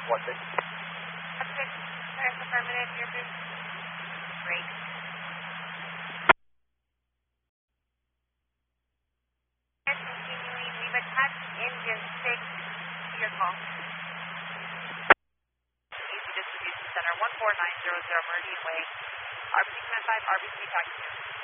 What thing? Okay, there's affirmative, you're good. Great. Continuing, we've attached engine 6 to your call. Easy Distribution Center, 14900 Meridian Way, RBC Command 5, RBC Taxi.